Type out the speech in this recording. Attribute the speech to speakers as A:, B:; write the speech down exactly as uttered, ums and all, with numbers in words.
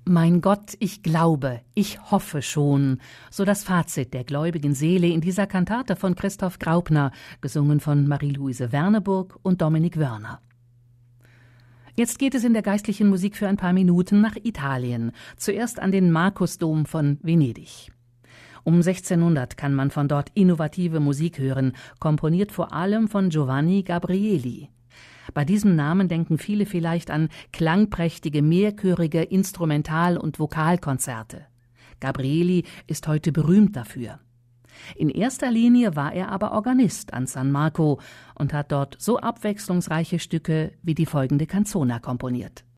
A: Mein Gott, ich glaube, ich hoffe schon, so das Fazit der gläubigen Seele in dieser Kantate von Christoph Graupner, gesungen von Marie-Louise Werneburg und Dominik Wörner. Jetzt geht es in der geistlichen Musik für ein paar Minuten nach Italien, zuerst an den Markusdom von Venedig. Um sechzehnhundert kann man von dort innovative Musik hören, komponiert vor allem von Giovanni Gabrieli. Bei diesem Namen denken viele vielleicht an klangprächtige, mehrchörige Instrumental- und Vokalkonzerte. Gabrieli ist heute berühmt dafür. In erster Linie war er aber Organist an San Marco und hat dort so abwechslungsreiche Stücke wie die folgende Canzona komponiert.